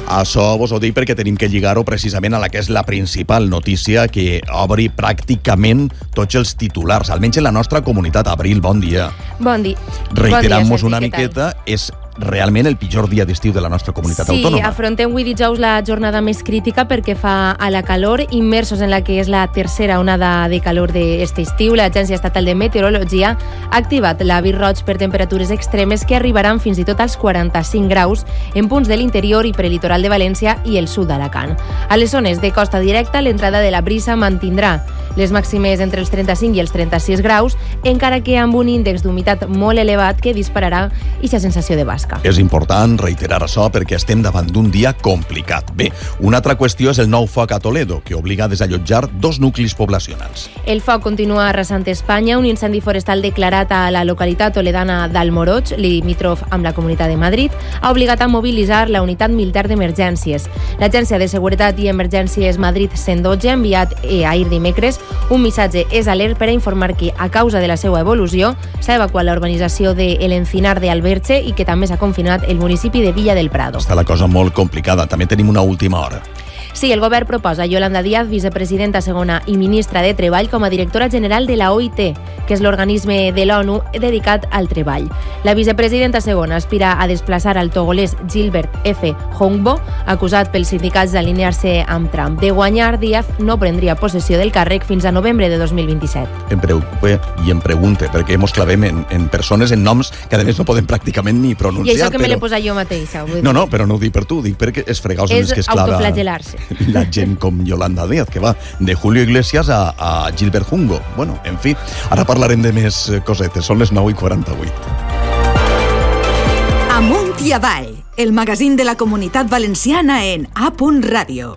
Això vos ho dic perquè tenim que lligar-ho precisament a la que és la principal notícia que obri pràcticament tots els titulars, almenys en la nostra comunitat. Abril, bon dia. Bon dia. Reiterant-nos una miqueta, és realment el pitjor dia d'estiu de la nostra comunitat autònoma. Sí, afrontem avui dijous la jornada més crítica perquè fa a la calor, immersos en la que és la tercera onada de calor d'aquest estiu. L'Agència Estatal de Meteorologia ha activat l'avís roig per temperatures extremes que arribaran fins i tot als 45 graus en punts de l'interior i prelitoral de València i el sud d'Alacant. A les zones de costa directa, l'entrada de la brisa mantindrà les màximes entre els 35 i els 36 graus, encara que amb un índex d'humitat molt elevat que dispararà aquesta sensació de basca. És important reiterar això perquè estem davant d'un dia complicat. Bé, una altra qüestió és el nou foc a Toledo, que obliga a desallotjar 2 nuclis poblacionals. El foc continua arrasant Espanya. Un incendi forestal declarat a la localitat toledana d'Almoroig, limítrof amb la Comunitat de Madrid, ha obligat a mobilitzar la unitat militar d'emergències. L'Agència de Seguretat i Emergències Madrid 112 ha enviat ahir dimecres un missatge és alert per a informar que, a causa de la seva evolució, s'ha evacuat la urbanització de El Encinar de Alberche i que també s'ha confinat el municipi de Villa del Prado. Està la cosa molt complicada. També tenim una última hora. Sí, el govern proposa Yolanda Díaz, vicepresidenta segona i ministra de Treball, com a directora general de la OIT, que és l'organisme de l'ONU dedicat al treball. La vicepresidenta segona aspira a desplaçar al togolès Gilbert F. Hongbo, acusat pels sindicats d'alinear-se amb Trump. De guanyar, Díaz no prendria possessió del càrrec fins a novembre de 2027. Em preocupa i em pregunte, perquè mos clavem en persones, en noms que a més no podem pràcticament ni pronunciar. I això que me l'he posat jo mateixa. No, però no ho dic per tu, dic perquè és fregar els que es clava... És autoflagelar-se. La gent com Yolanda Díaz, que va de Julio Iglesias a Gilbert Hongbo. Bueno, en fi, ara parlarem de més cosetes. Són les 9:48. Amunt i avall, el magazín de la Comunitat Valenciana en A.Radio.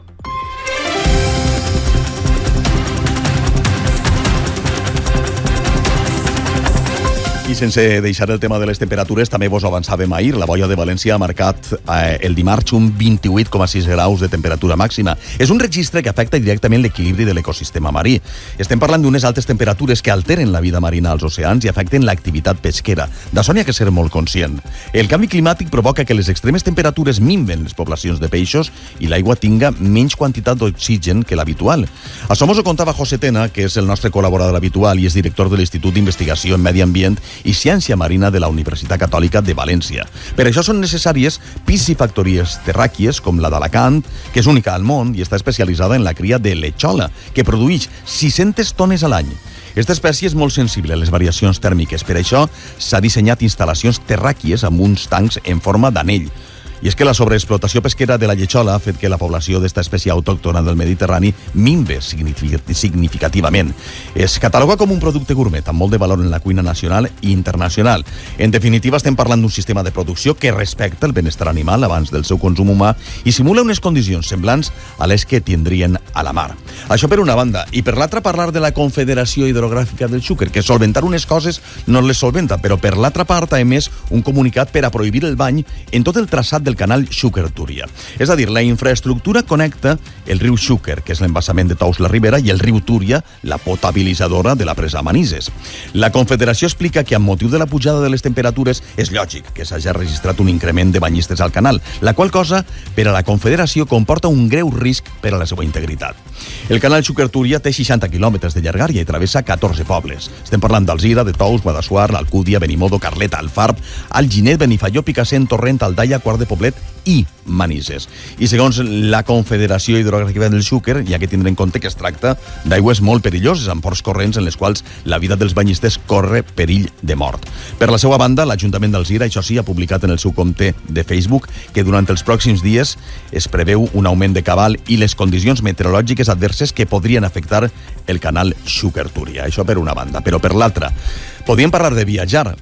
I sense deixar el tema de les temperatures, també vos ho avançàvem ahir. La Boia de València ha marcat el dimarts un 28,6 graus de temperatura màxima. És un registre que afecta directament l'equilibri de l'ecosistema marí. Estem parlant d'unes altes temperatures que alteren la vida marina als oceans i afecten l'activitat pesquera. D'això n'hi ha que ser molt conscient. El canvi climàtic provoca que les extremes temperatures minven les poblacions de peixos i l'aigua tinga menys quantitat d'oxigen que l'habitual. Això mos ho contava José Tena, que és el nostre col·laborador habitual i és director de l'Institut d'Investigació en Medi Ambient i Ciència Marina de la Universitat Catòlica de València. Per això són necessàries piscifactories terràquies com la d'Alacant, que és única al món i està especialitzada en la cria de lechola, que produeix 600 tones a l'any. Aquesta espècie és molt sensible a les variacions tèrmiques. Per això s'ha dissenyat instal·lacions terràquies amb uns tancs en forma d'anell. I és que la sobreexplotació pesquera de la lletxola ha fet que la població d'esta espècie autòctona del Mediterrani minve significativament. Es cataloga com un producte gourmet amb molt de valor en la cuina nacional i internacional. En definitiva, estem parlant d'un sistema de producció que respecta el benestar animal abans del seu consum humà i simula unes condicions semblants a les que tindrien a la mar. Això per una banda. I per l'altra, parlar de la Confederació Hidrogràfica del Xúquer, que solventar unes coses no les solventa, però per l'altra part ha emès un comunicat per a prohibir el bany en tot el traçat del canal Xúquer-Túria. És a dir, la infraestructura connecta el riu Xúquer, que és l'embassament de Tous-la-Ribera, i el riu Túria, la potabilitzadora de la presa Manises. La Confederació explica que amb motiu de la pujada de les temperatures és lògic que s'hagi registrat un increment de banyistes al canal, la qual cosa, per a la Confederació, comporta un greu risc per a la seva integritat. El canal Xúquer-Túria té 60 quilòmetres de llargària i travessa 14 pobles. Estem parlant d'Alzira, de Tous, Guadassuar, l'Alcúdia, Benimodo, Carlet, Alfarb, Alginet, Benifaió, Picassent, Torrent, Aldaia, Quart de Poblet i Manises. I segons la Confederació Hidrogràfica del Xúquer, hi ha que tindre en compte que es tracta d'aigües molt perilloses, amb forts corrents en les quals la vida dels banyistes corre perill de mort. Per la seva banda, l'Ajuntament d'Alzira, això sí, ha publicat en el seu compte de Facebook que durant els pròxims dies es preveu un augment de cabal i les condicions meteorològiques adverses que podrien afectar el canal Xúquer-Túria. Això per una banda. Però per l'altra, podríem parlar de viatjar.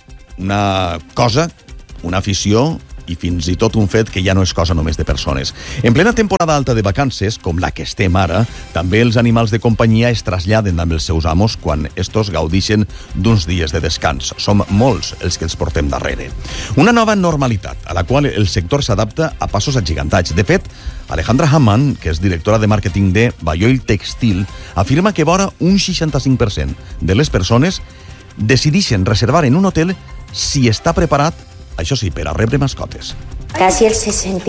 Una cosa, una afició i fins i tot un fet que ja no és cosa només de persones. En plena temporada alta de vacances, com la que estem ara, també els animals de companyia es traslladen amb els seus amos quan estos gaudixen d'uns dies de descans. Som molts els que els portem darrere. Una nova normalitat a la qual el sector s'adapta a passos agigantats. De fet, Alejandra Hamann, que és directora de màrqueting de Balloil Textil, afirma que vora un 65% de les persones decideixen reservar en un hotel si està preparat, això sí, per a rebre mascotes. Casi el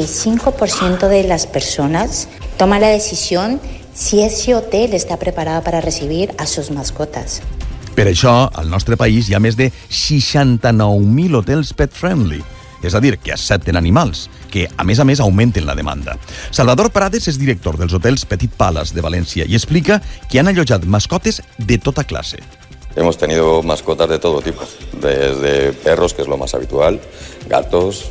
65% de las personas toma la decisión si ese hotel está preparado para recibir a sus mascotas. Per això, al nostre país hi ha més de 69.000 hotels pet-friendly, és a dir, que accepten animals, que a més augmenten la demanda. Salvador Prades és director dels hotels Petit Palace de València i explica que han allotjat mascotes de tota clase. Hemos tenido mascotas de todo tipo, desde perros, que es lo más habitual, gatos,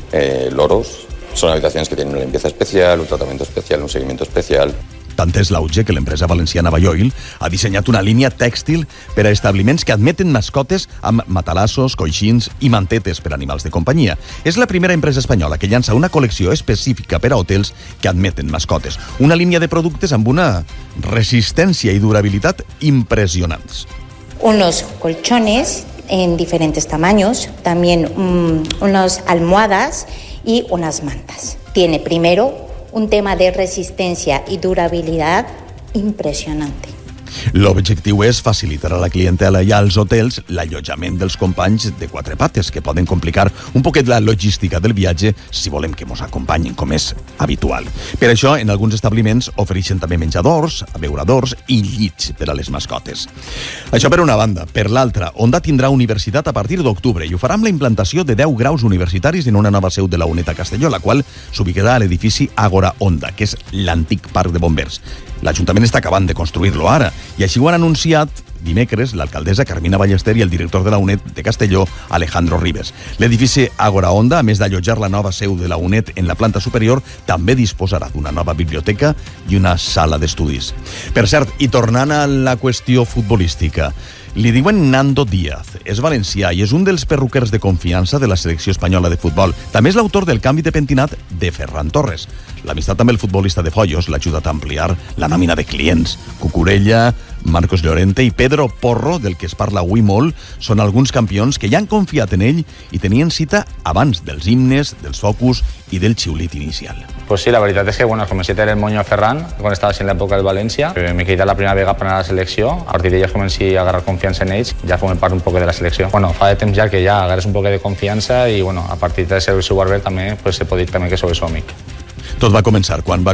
loros. Son habitaciones que tienen una limpieza especial, un tratamiento especial, un seguimiento especial. Tant és l'auge que l'empresa valenciana Bayoil ha dissenyat una línia tèxtil per a establiments que admeten mascotes amb matalassos, coixins i mantetes per a animals de companyia. És la primera empresa espanyola que llança una col·lecció específica per a hotels que admeten mascotes. Una línia de productes amb una resistència i durabilitat impressionants. Unos colchones en diferentes tamaños, también unas almohadas y unas mantas. Tiene primero un tema de resistencia y durabilidad impresionante. L'objectiu és facilitar a la clientela i als hotels l'allotjament dels companys de quatre pates, que poden complicar un poquet la logística del viatge si volem que mos acompanyin, com és habitual. Per això, en alguns establiments ofereixen també menjadors, abeuradors i llits per a les mascotes. Això per una banda. Per l'altra, Onda tindrà universitat a partir d'octubre i ho farà amb la implantació de 10 graus universitaris en una nova seu de la UNED a Castelló, la qual s'ubicarà a l'edifici Ágora Onda, que és l'antic parc de bombers. L'Ajuntament està acabant de construir-lo ara, i així ho han anunciat dimecres l'alcaldessa Carmina Ballester i el director de la UNED de Castelló, Alejandro Ribes. L'edifici Ágora Onda, a més d'allotjar la nova seu de la UNED en la planta superior, també disposarà d'una nova biblioteca i una sala d'estudis. Per cert, i tornant a la qüestió futbolística, li diuen Nando Díaz, és valencià i és un dels perruquers de confiança de la selecció espanyola de futbol. També és l'autor del canvi de pentinat de Ferran Torres. L'amistat amb el futbolista de Foyos l'ha ajudat a ampliar la nòmina de clients. Cucurella, Marcos Llorente i Pedro Porro, del que es parla avui molt, són alguns campions que ja han confiat en ell i tenien cita abans dels himnes, dels focus i del xiulit inicial. Pues sí, la veritat és que comencé a tenir el monyo a Ferran quan estava en l'època del València. M'he quedat la primera vegada per anar a la selecció. A partir d'ella comencé a agarrar confiança en ells, ja formem part un poc de la selecció. Fa de temps ja que ja agarres un poc de confiança i a partir de ser el seu barber també se pot dir també que sou el seu amic. Tot va començar quan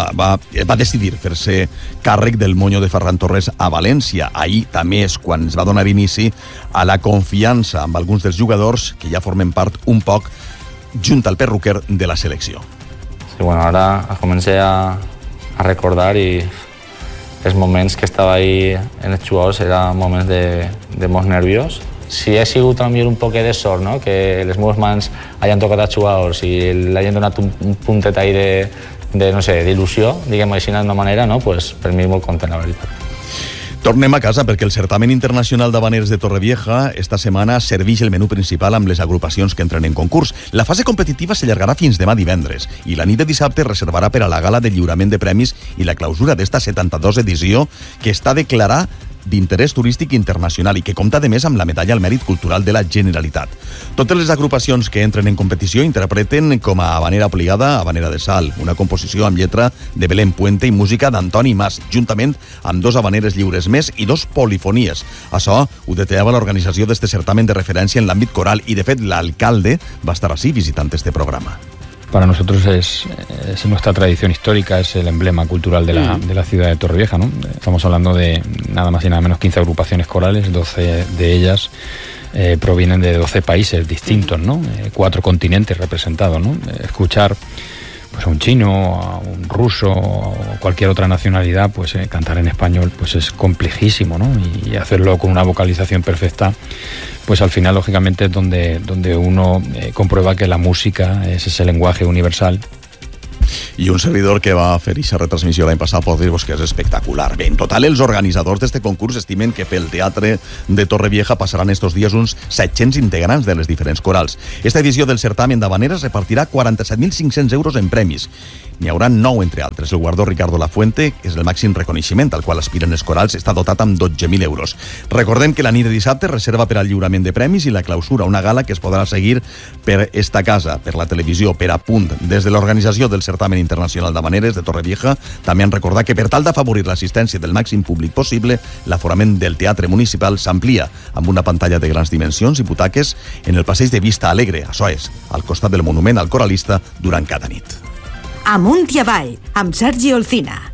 va decidir fer-se càrrec del monyo de Ferran Torres a València. Ahir també és quan es va donar inici a la confiança amb alguns dels jugadors que ja formen part un poc junt al perruquer de la selecció. Sí, ara comencé a recordar i els moments que estava ahí en els jugadors eren moments de molts nervios. Si he sigut també un poc de sort, no? Que les meves mans hayan tocat als jugadors i l'hayan donat un puntet ahí d'il·lusió, diguem així d'una manera, no? Pues per mi molt content, la veritat. Tornem a casa perquè el certamen internacional d'habaneres de Torrevieja esta setmana serveix el menú principal amb les agrupacions que entren en concurs. La fase competitiva s'allargarà fins demà divendres i la nit de dissabte reservarà per a la gala de lliurament de premis i la clausura d'esta 72 edició que està declarada d'interès turístic internacional i que compta, de més, amb la medalla al mèrit cultural de la Generalitat. Totes les agrupacions que entren en competició interpreten com a habanera obligada Habanera de Sal, una composició amb lletra de Belén Puente i música d'Antoni Mas, juntament amb 2 habaneres lliures més i 2 polifonies. Això ho detallava l'organització d'este certamen de referència en l'àmbit coral i, de fet, l'alcalde va estar així visitant este programa. Para nosotros es nuestra tradición histórica, es el emblema cultural de la ciudad de Torrevieja, ¿no? Estamos hablando de nada más y nada menos 15 agrupaciones corales, 12 de ellas provienen de 12 países distintos, ¿no? 4 continentes representados, ¿no? Escuchar pues a un chino, a un ruso o cualquier otra nacionalidad, pues cantar en español pues es complejísimo, ¿no? Y hacerlo con una vocalización perfecta, pues al final lógicamente es donde uno comprueba que la música es ese lenguaje universal. I un servidor que va fer aquesta retransmissió l'any passat pot dir-vos que és espectacular. Bé, en total, els organitzadors d'este concurs estimen que pel Teatre de Torrevieja passaran estos dies uns 700 integrants de les diferents corals. Esta edició del certamen d'habaneres repartirà 47.500 euros en premis. N'hi haurà 9, entre altres. El guardó Ricardo Lafuente és el màxim reconeixement al qual aspiren els corals, està dotat amb 12.000 euros. Recordem que la nit de dissabte reserva per al lliurament de premis i la clausura, una gala que es podrà seguir per esta casa, per la televisió, per a punt. Des de l'organització del Certamen Internacional d'Havaneres de Torrevieja també han recordat que per tal d'afavorir l'assistència del màxim públic possible, l'aforament del Teatre Municipal s'amplia amb una pantalla de grans dimensions i butaques en el passeig de Vista Alegre, això és, al costat del monument al coralista durant cada nit. Amunt i avall, amb Sergi Olcina.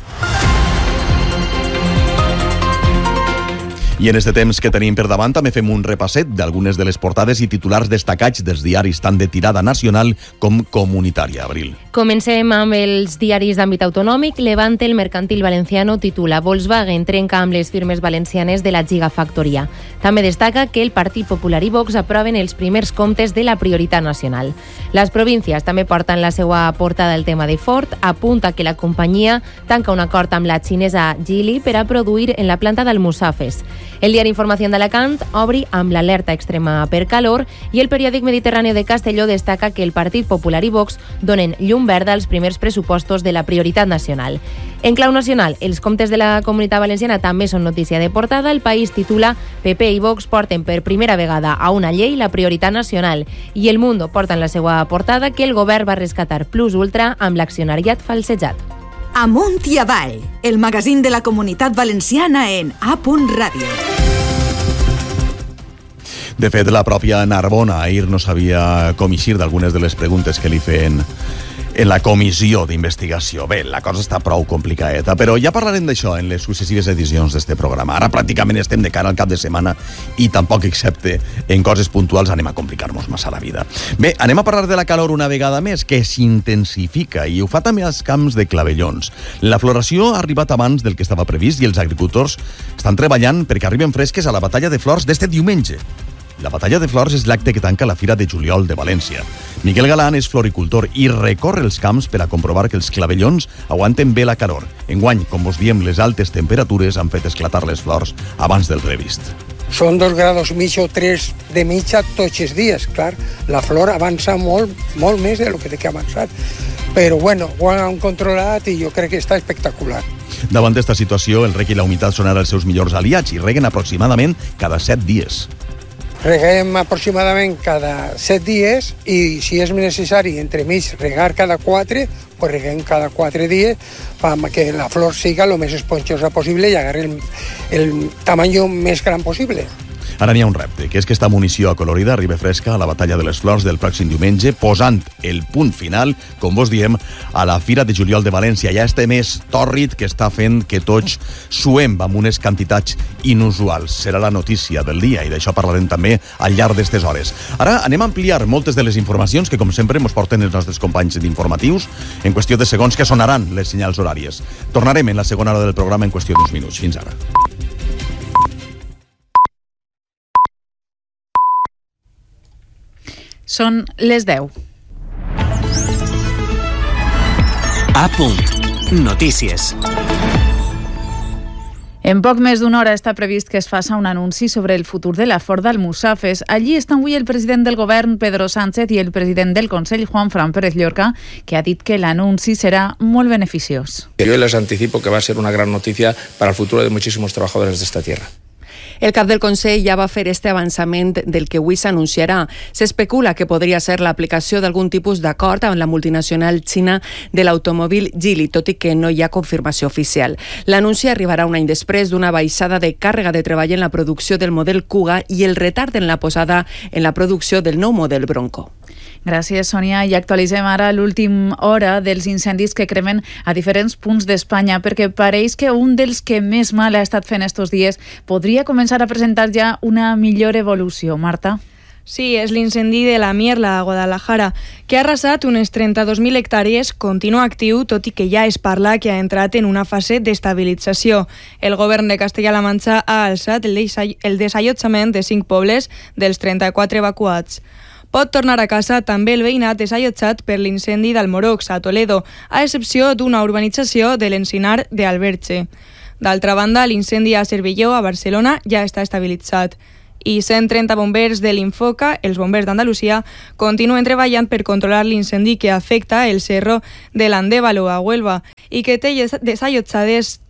I en este temps que tenim per davant també fem un repasset d'algunes de les portades i titulars destacats dels diaris tant de tirada nacional com comunitària. Abril. Comencem amb els diaris d'àmbit autonòmic. Levante, el Mercantil Valenciano, titula Volkswagen trenca amb les firmes valencianes de la Gigafactoria. També destaca que el Partit Popular i Vox aproven els primers comptes de la prioritat nacional. Les províncies també porten la seva portada el tema de Ford, apunta que la companyia tanca un acord amb la xinesa Geely per a produir en la planta d'Almussafes. El diari Información d'Alacant obri amb l'alerta extrema per calor i el periòdic Mediterráneo de Castelló destaca que el Partit Popular i Vox donen llum verda als primers pressupostos de la prioritat nacional. En clau nacional, els comptes de la Comunitat Valenciana també són notícia de portada. El País titula PP i Vox porten per primera vegada a una llei la prioritat nacional i El Mundo porta en la seva portada que el govern va rescatar Plus Ultra amb l'accionariat falsejat. Amunt i avall, el magazín de la Comunitat Valenciana en A.Radio. De fet, la pròpia Narbona ahir no sabia com eixir d'algunes de les preguntes que li feien en la comissió d'investigació. Bé, la cosa està prou complicadeta, però ja parlarem d'això en les successives edicions d'este programa. Ara pràcticament estem de cara al cap de setmana i tampoc, excepte en coses puntuals, anem a complicar-nos massa la vida. Bé, anem a parlar de la calor una vegada més, que s'intensifica i ho fa també als camps de clavellons. La floració ha arribat abans del que estava previst i els agricultors estan treballant perquè arriben fresques a la batalla de flors d'este diumenge. La batalla de flors és l'acte que tanca la Fira de Juliol de València. Miquel Galán és floricultor i recorre els camps per a comprovar que els clavellons aguanten bé la calor. Enguany, com vos diem, les altes temperatures han fet esclatar les flors abans del previst. Són 2 graus mig o 3 de mitja tots els dies, clar. La flor avança molt més del que té que avançar. Però bueno, ho han controlat i jo crec que està espectacular. Davant d'esta situació, el rec i la humitat són ara els seus millors aliats i reguen aproximadament cada 7 dies. Reguem aproximadament cada 7 dies i si és necessari entremig regar cada 4, pues reguem cada 4 dies perquè la flor siga el més esponjosa possible i agarri el tamany més gran possible. Ara n'hi ha un repte, que és que esta munició acolorida arriba fresca a la batalla de les flors del pròxim diumenge, posant el punt final, com vos diem, a la Fira de Juliol de València. Ja este mes tòrrid que està fent que tots suem amb unes quantitats inusuals. Serà la notícia del dia i d'això parlarem també al llarg d'estes hores. Ara anem a ampliar moltes de les informacions que, com sempre, ens porten els nostres companys d'informatius en qüestió de segons que sonaran les senyals horàries. Tornarem en la segona hora del programa en qüestió d'uns minuts. Fins ara. Són les 10. A punt. Notícies. En poc més d'una hora està previst que es faci un anunci sobre el futur de la Ford d'Almussafes. Allí estan avui el president del govern, Pedro Sánchez, i el president del Consell, Juanfran Pérez Llorca, que ha dit que l'anunci serà molt beneficiós. Yo les anticipo que va a ser una gran noticia para el futuro de muchísimos trabajadores de esta tierra. El cap del Consell ja va fer este avançament del que avui s'anunciarà. S'especula que podria ser l'aplicació d'algun tipus d'acord amb la multinacional xina de l'automòbil Geely, tot i que no hi ha confirmació oficial. L'anunci arribarà un any després d'una baixada de càrrega de treball en la producció del model Kuga i el retard en la posada en la producció del nou model Bronco. Gràcies, Sònia. I actualitzem ara l'última hora dels incendis que cremen a diferents punts d'Espanya, perquè pareix que un dels que més mal ha estat fent estos dies podria començar a presentar ja una millor evolució. Marta? Sí, és l'incendi de la Mierla, a Guadalajara, que ha arrasat unes 32.000 hectàrees, continua actiu, tot i que ja es parla que ha entrat en una fase d'estabilització. El govern de Castella-La Manxa ha alçat el desallotjament de 5 pobles dels 34 evacuats. Pot tornar a casa també el veïnat desallotjat per l'incendi d'Almorox, a Toledo, a excepció d'una urbanització de l'Encinar d'Alberche. D'altra banda, l'incendi a Cervelló, a Barcelona, ja està estabilitzat. i 130 bombers de l'Infoca, els bombers d'Andalusia, continuen treballant per controlar l'incendi que afecta el Cerro de l'Andévalo a Huelva i que té desallotjades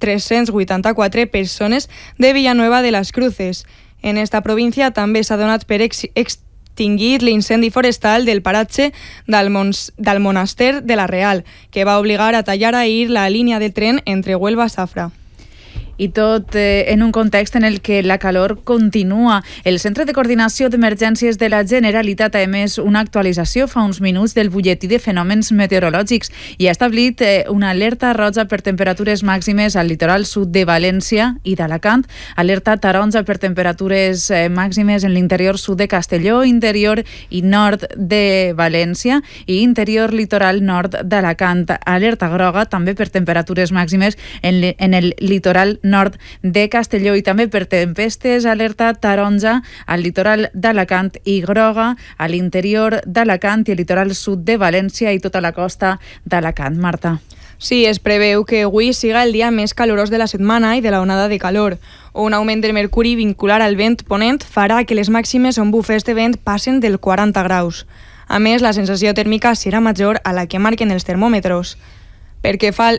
384 persones de Villanueva de las Cruces. En esta província també s'ha donat per extingit l'incendi forestal del paratge del Monaster de la Real, que va obligar a tallar ahir la línia de tren entre Huelva i Safra. I tot en un context en el que la calor continua. El Centre de Coordinació d'Emergències de la Generalitat ha emès una actualització fa uns minuts del butlletí de fenòmens meteorològics i ha establit una alerta roja per temperatures màximes al litoral sud de València i d'Alacant, alerta taronja per temperatures màximes en l'interior sud de Castelló, interior i nord de València i interior litoral nord d'Alacant, alerta groga també per temperatures màximes en el litoral nord de Castelló i també per tempestes, alerta taronja al litoral d'Alacant i groga a l'interior d'Alacant i el litoral sud de València i tota la costa d'Alacant. Marta. Sí, es preveu que avui siga el dia més calorós de la setmana i de la onada de calor. Un augment del mercuri vincular al vent ponent farà que les màximes on bufés de vent passen del 40 graus. A més, la sensació tèrmica serà major a la que marquen els termòmetres. Pel que fa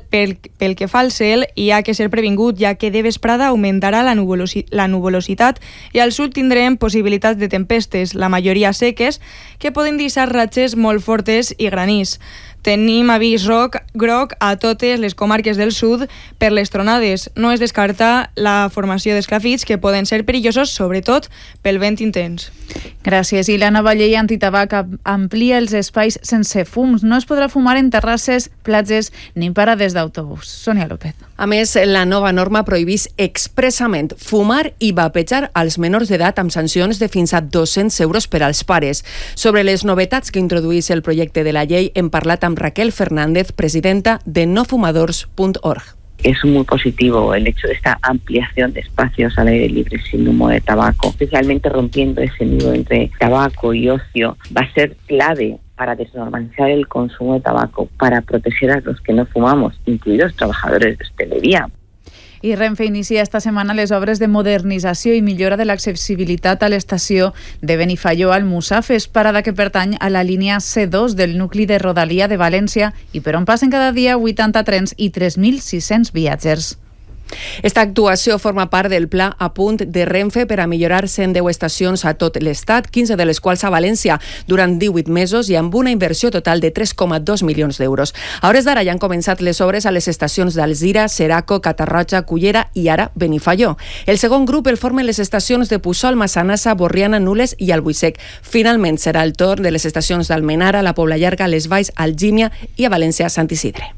al cel, hi ha que ser previngut, ja que de vesprada augmentarà la nuvolositat i al sud tindrem possibilitats de tempestes, la majoria seques, que poden deixar ratxes molt fortes i granís. Tenim avís groc a totes les comarques del sud per les tronades. No es descarta la formació d'esclafits que poden ser perillosos, sobretot pel vent intens. Gràcies. I la nova llei antitabac amplia els espais sense fums. No es podrà fumar en terrasses, platges ni parades d'autobús. Sònia López. A més, la nova norma prohibís expressament fumar i vapejar als menors d'edat amb sancions de fins a 200 euros per als pares. Sobre les novetats que introduís el projecte de la llei hem parlat amb Raquel Fernández, presidenta de nofumadors.org. Es muy positivo el hecho de esta ampliación de espacios al aire libre sin humo de tabaco, especialmente rompiendo ese nudo entre tabaco y ocio. Va a ser clave para desnormalizar el consumo de tabaco, para proteger a los que no fumamos, incluidos trabajadores de hostelería. I Renfe inicia esta setmana les obres de modernització i millora de l'accessibilitat a l'estació de Benifaió al Musafes, parada que pertany a la línia C2 del nucli de Rodalia de València i per on passen cada dia 80 trens i 3.600 viatgers. Esta actuació forma part del pla a punt de Renfe per a millorar 110 estacions a tot l'Estat, 15 de les quals a València, durant 18 mesos i amb una inversió total de 3,2 milions d'euros. A hores d'ara ja han començat les obres a les estacions d'Alzira, Seraco, Catarroja, Cullera i ara Benifaió. El segon grup el formen les estacions de Puçol, Massanassa, Borriana, Nules i Albuixec. Finalment serà el torn de les estacions d'Almenara, la Pobla Llarga, les Valls, Algímia i a València, Sant Isidre.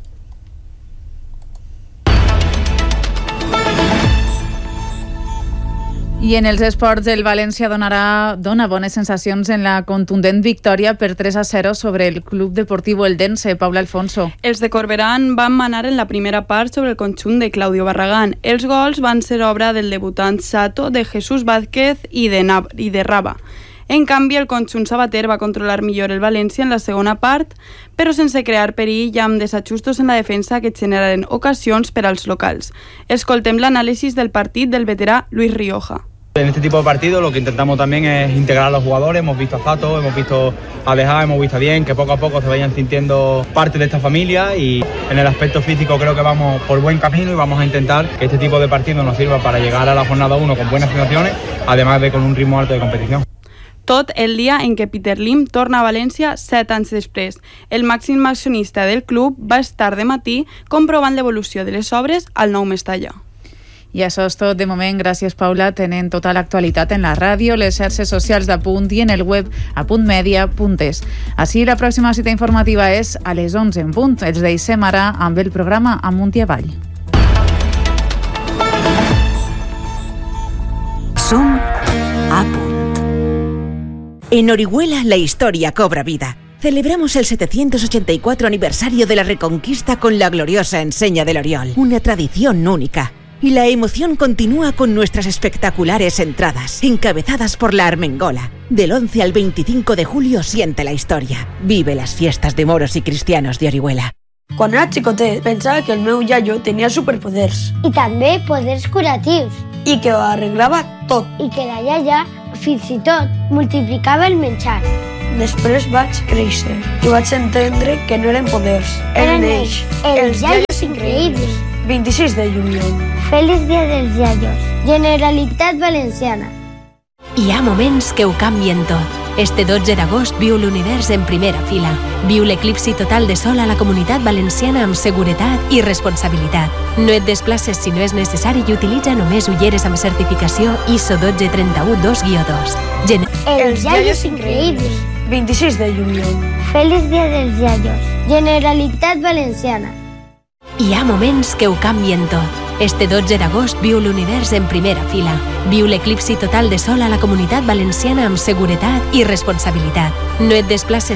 I en els esports, el València dona bones sensacions en la contundent victòria per 3-0 sobre el Club Deportiu Eldense. Paula Alfonso. Els de Corberán van manar en la primera part sobre el conjunt de Claudio Barragán. Els gols van ser obra del debutant Sato, de Jesús Vázquez i de Raba. En canvi, el conjunt sabater va controlar millor el València en la segona part, però sense crear perill i amb desajustos en la defensa que generaren ocasions per als locals. Escoltem l'anàlisi del partit del veterà Luis Rioja. En este tipo de partidos lo que intentamos también es integrar a los jugadores. Hemos visto a Fato, hemos visto a Deja, hemos visto a Bien, que poco a poco se vayan sintiendo parte de esta familia, y en el aspecto físico creo que vamos por buen camino y vamos a intentar que este tipo de partidos nos sirva para llegar a la jornada 1 con buenas sensaciones, además de con un ritmo alto de competición. Tot el dia en què Peter Lim torna a València 7 anys després. El màxim accionista del club va estar de matí comprovant l'evolució de les obres al nou Mestalla. I això és tot de moment. Gràcies, Paula. Tenen tota l'actualitat en la ràdio, les xarxes socials d'Apunt i en el web apuntmedia.es. Així, la pròxima cita informativa és a les 11 en punt. Els deixem ara amb el programa Amunt i Avall. Som a punt. En Orihuela la historia cobra vida. Celebramos el 784 aniversario de la Reconquista con la gloriosa enseña del Oriol, una tradición única. Y la emoción continúa con nuestras espectaculares entradas, encabezadas por la Armengola. Del 11 al 25 de julio siente la historia. Vive las fiestas de moros y cristianos de Orihuela. Quan era xicotet, pensava que el meu iaio tenia superpoders. I també poders curatius. i que ho arreglava tot. I que la iaia, fins i tot, multiplicava el menjar. Després vaig créixer i vaig entendre que no eren poders, eren ells, els iaios increïbles. 26 de juliol. Feliç dia dels iaios. Generalitat Valenciana. Hi ha moments que ho canvien tot. Este 12 d'agost viu l'univers en primera fila. Viu l'eclipsi total de sol a la Comunitat Valenciana amb seguretat i responsabilitat. No et desplaces si no és necessari i utilitza només ulleres amb certificació ISO 12312-2. Els iaios increïbles. 26 de juliol. Feliç dia dels iaios. Generalitat Valenciana. Hi ha moments que ho canvien tot. Este 12 d'agost viu l'univers en primera fila. Viu l'eclipsi total de sol a la Comunitat Valenciana amb seguretat i responsabilitat. No et desplaces